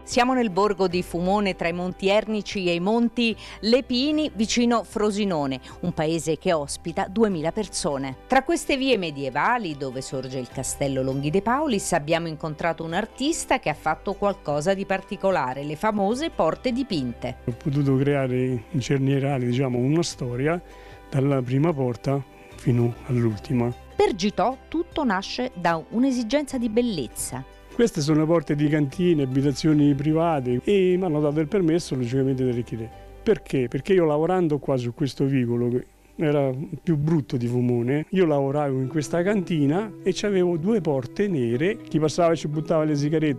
Siamo nel borgo di Fumone tra i Monti Ernici e i Monti Lepini vicino Frosinone, un paese che ospita 2000 persone. Tra queste vie medievali dove sorge il castello Longhi de Paulis abbiamo incontrato un artista che ha fatto qualcosa di particolare, le famose porte dipinte. Ho potuto creare in cernierato, una storia dalla prima porta fino all'ultima. Per Gitò tutto nasce da un'esigenza di bellezza. Queste sono le porte di cantine, abitazioni private e mi hanno dato il permesso logicamente di arricchire. Perché? Perché io lavorando qua su questo vicolo, che era più brutto di Fumone, io lavoravo in questa cantina e c'avevo 2 porte nere, chi passava ci buttava le sigarette.